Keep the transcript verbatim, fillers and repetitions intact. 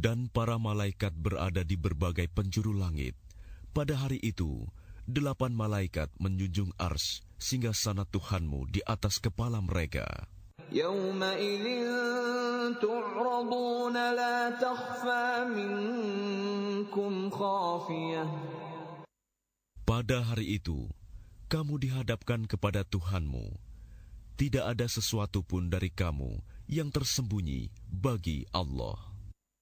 Dan para malaikat berada di berbagai penjuru langit. Pada hari itu, delapan malaikat menjunjung ars singgasana Tuhanmu di atas kepala mereka. يَوْمَئِذٍ تُعْرَضُونَ لَا تَخْفَى مِنكُمْ خَافِيَةٌ. Pada hari itu, kamu dihadapkan kepada Tuhanmu. Tidak ada sesuatu pun dari kamu yang tersembunyi bagi Allah.